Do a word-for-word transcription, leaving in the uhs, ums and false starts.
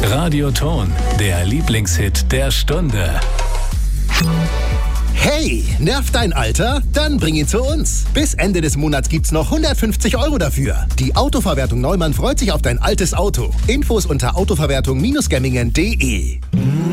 Radioton, der Lieblingshit der Stunde. Hey, nervt dein Alter? Dann bring ihn zu uns. Bis Ende des Monats gibt's noch hundertfünfzig Euro dafür. Die Autoverwertung Neumann freut sich auf dein altes Auto. Infos unter autoverwertung Bindestrich gemmingen punkt de.